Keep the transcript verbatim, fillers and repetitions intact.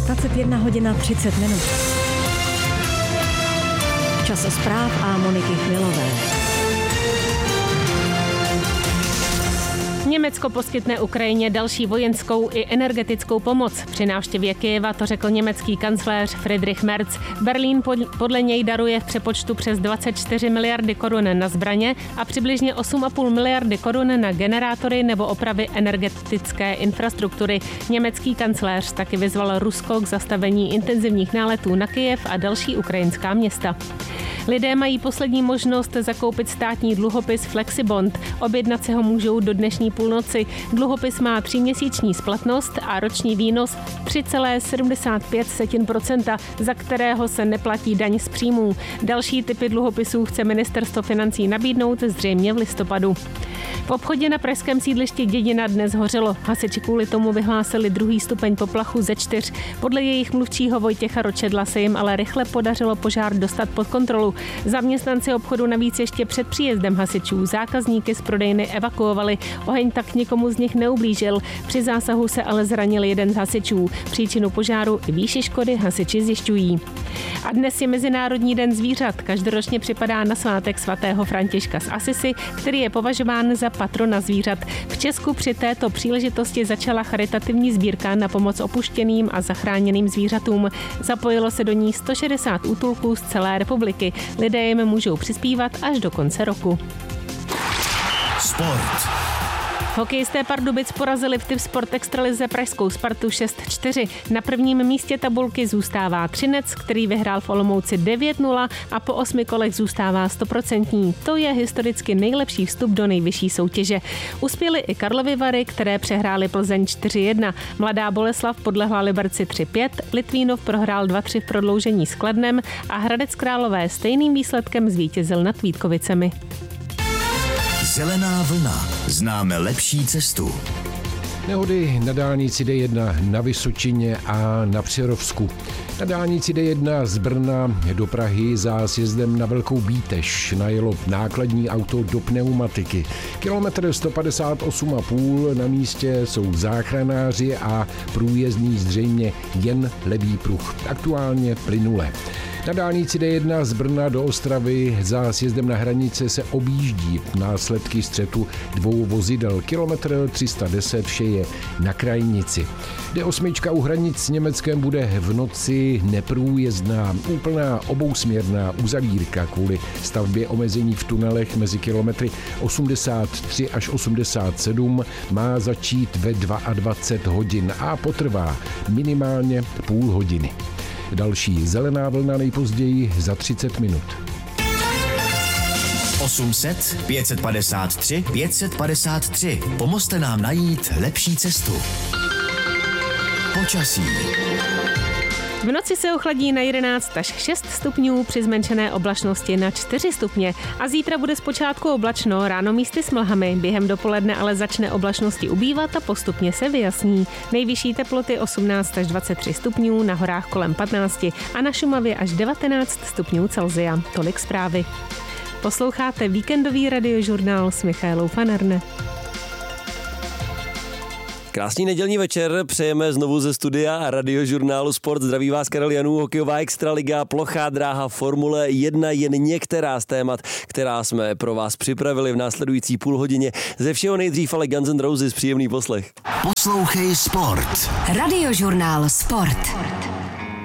dvacet jedna hodina třicet minut. Čas zpráv a Moniky Chvilové. Německo poskytne Ukrajině další vojenskou i energetickou pomoc. Při návštěvě Kyjeva to řekl německý kancléř Friedrich Merz. Berlín podle něj daruje v přepočtu přes dvacet čtyři miliardy korun na zbraně a přibližně osm a půl miliardy korun na generátory nebo opravy energetické infrastruktury. Německý kancléř taky vyzval Rusko k zastavení intenzivních náletů na Kyjev a další ukrajinská města. Lidé mají poslední možnost zakoupit státní dluhopis Flexibond. Objednat si ho můžou do dnešní půlnoci. Dluhopis má tříměsíční splatnost a roční výnos tři celá sedmdesát pět procenta, za kterého se neplatí daň z příjmů. Další typy dluhopisů chce ministerstvo financí nabídnout zřejmě v listopadu. V obchodě na pražském sídlišti Dědina dnes hořelo. Hasiči kvůli tomu vyhlásili druhý stupeň poplachu ze čtyř. Podle jejich mluvčího Vojtěcha Ročedla se jim ale rychle podařilo požár dostat pod kontrolu. Zaměstnanci obchodu navíc ještě před příjezdem hasičů zákazníky z prodejny evakuovali. Oheň tak nikomu z nich neublížil. Při zásahu se ale zranil jeden z hasičů. Příčinu požáru i výši škody hasiči zjišťují. A dnes je Mezinárodní den zvířat. Každoročně připadá na svátek svatého Františka z Asisi, který je považován za patrona zvířat. V Česku při této příležitosti začala charitativní sbírka na pomoc opuštěným a zachráněným zvířatům. Zapojilo se do ní sto šedesát útulků z celé republiky. Lidé jim můžou přispívat až do konce roku. Sport. Hokejisté Pardubic porazili v Tipsport extralize pražskou Spartu šest čtyři. Na prvním místě tabulky zůstává Třinec, který vyhrál v Olomouci devět nula a po osmi kolech zůstává stoprocentní. To je historicky nejlepší vstup do nejvyšší soutěže. Uspěli i Karlovy Vary, které přehráli Plzeň čtyři jedna. Mladá Boleslav podlehla Liberci tři pět, Litvínov prohrál dva tři v prodloužení s Kladnem a Hradec Králové stejným výsledkem zvítězil nad Vítkovicemi. Zelená vlna. Známe lepší cestu. Nehody na dálnici D jedna na Vysočině a na Přerovsku. Na dálnici D jedna z Brna do Prahy za sjezdem na Velkou Bíteš najelo nákladní auto do pneumatiky. Kilometr sto padesát osm a půl, na místě jsou záchranáři a průjezdní zřejmě jen levý pruh. Aktuálně plynule. Na dálnici D jedna z Brna do Ostravy za sjezdem na hranice se objíždí následky střetu dvou vozidel. Kilometr tři sta deset, vše je na krajnici. D osm u hranic s Německem bude v noci neprůjezdná, úplná obousměrná uzavírka kvůli stavbě omezení v tunelech mezi kilometry osmdesát tři až osmdesát sedm má začít ve dvacet dva hodin a potrvá minimálně půl hodiny. Další zelená vlna nejpozději za třicet minut. osm set, pět set padesát tři, pět set padesát tři. Pomozte nám najít lepší cestu. Počasí. V noci se ochladí na jedenáct až šest stupňů při zmenšené oblačnosti na čtyři stupně a zítra bude zpočátku oblačno, ráno místy s mlhami, během dopoledne ale začne oblačnosti ubývat a postupně se vyjasní. Nejvyšší teploty osmnáct až dvacet tři stupňů, na horách kolem patnáct a na Šumavě až devatenáct stupňů Celsia. Tolik zprávy. Posloucháte víkendový radiožurnál s Michaelou Fanerne. Krásný nedělní večer, přejeme znovu ze studia radiožurnálu Sport. Zdraví vás Karel Janů, hokejová extraliga, plochá dráha, Formule jedna, jen některá z témat, která jsme pro vás připravili v následující půl hodině. Ze všeho nejdřív ale Guns N' Roses, příjemný poslech. Poslouchej Sport. Radiožurnál Sport.